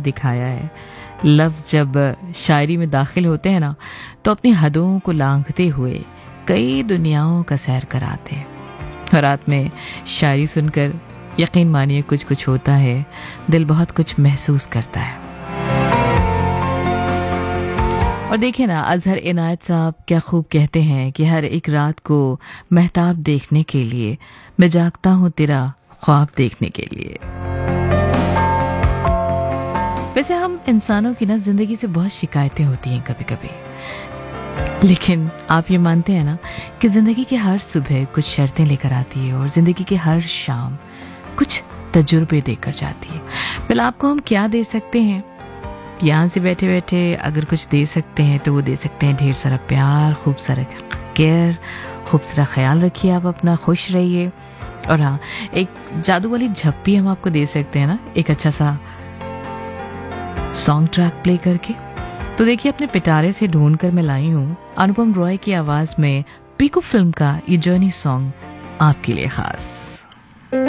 दिखाया है। लफ्ज़ जब शायरी में दाखिल होते हैं ना, तो अपनी हदों को लांघते हुए कई दुनियाओं का सैर कराते हैं। और रात में शायरी सुनकर यकीन मानिए कुछ कुछ होता है, दिल बहुत कुछ महसूस करता है। और देखिए ना, अजहर इनायत साहब क्या खूब कहते हैं कि हर एक रात को महताब देखने के लिए मैं जागता हूँ तेरा ख्वाब देखने के लिए। वैसे हम इंसानों की ना जिंदगी से बहुत शिकायतें होती हैं कभी कभी, लेकिन आप ये मानते हैं ना कि जिंदगी की हर सुबह कुछ शर्तें लेकर आती है और जिंदगी की हर शाम कुछ तजुर्बे देकर जाती है। फिर आपको हम क्या दे सकते हैं? यहाँ से बैठे बैठे अगर कुछ दे सकते हैं तो वो दे सकते हैं ढेर सारा प्यार, खूब सारा केयर, खूब सारा ख्याल रखिए, आप अपना खुश रहिए। और हाँ, एक जादू वाली झप्पी हम आपको दे सकते हैं ना, एक अच्छा सा सॉन्ग ट्रैक प्ले करके। तो देखिए, अपने पिटारे से ढूंढ कर मैं लाई हूँ अनुपम रॉय की आवाज में पीकू फिल्म का ये जर्नी सॉन्ग आपके लिए खास।